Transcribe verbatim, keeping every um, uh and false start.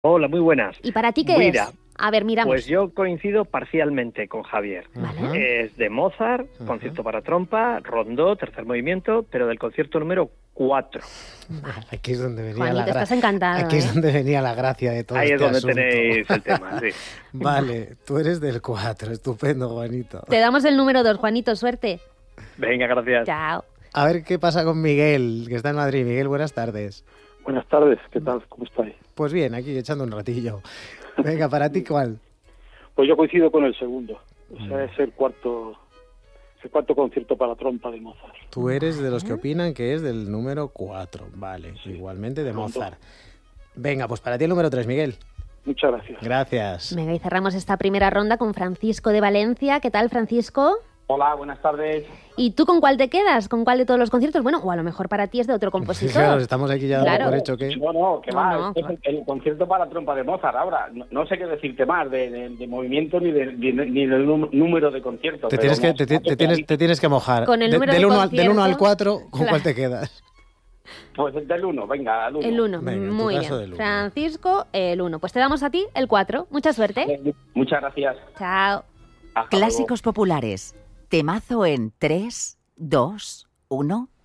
Hola, muy buenas. ¿Y para ti qué Mira, es? A ver, miramos. Pues yo coincido parcialmente con Javier. Vale. Es de Mozart, Ajá. concierto para trompa, rondó, tercer movimiento, pero del concierto número cuatro. Aquí es donde venía Juanito, la gracia. estás encantado, Aquí ¿eh? es donde venía la gracia de todo Ahí este es donde asunto. tenéis el tema, sí. Vale, tú eres del cuatro, estupendo, Juanito. Te damos el número dos, Juanito, suerte. Venga, gracias. Chao. A ver qué pasa con Miguel, que está en Madrid. Miguel, buenas tardes. Buenas tardes, ¿qué tal? ¿Cómo estáis? Pues bien, aquí echando un ratillo. Venga, ¿para ti cuál? Pues yo coincido con el segundo. O sea, es el cuarto, el cuarto concierto para trompa de Mozart. Tú eres de los que opinan que es del número cuatro. Vale, igualmente de Mozart. Venga, pues para ti el número tres, Miguel. Muchas gracias. Gracias. Venga, y cerramos esta primera ronda con Francisco de Valencia. ¿Qué tal, Francisco? Hola, buenas tardes. ¿Y tú con cuál te quedas? ¿Con cuál de todos los conciertos? Bueno, o a lo mejor para ti es de otro compositor. Claro, estamos aquí ya dando Claro. por hecho que... No, no, que No, va, no, este es el, el concierto para trompa de Mozart. Ahora, no, no sé qué decirte más de, de, de movimiento ni, de, ni, ni del num- número de conciertos. Te pero tienes que, no- te, no te- sé te qué tienes, hay. te tienes que mojar. Con el De- número del de uno al, del uno al concierto, cuatro, ¿con claro. cuál te quedas? Pues el del uno, venga, al uno. El uno, Venga, en tu muy caso bien. del uno. Francisco, el uno. Pues te damos a ti el cuatro. Mucha suerte. Muchas gracias. Chao. Hasta luego. Clásicos populares. Temazo en tres, dos, uno.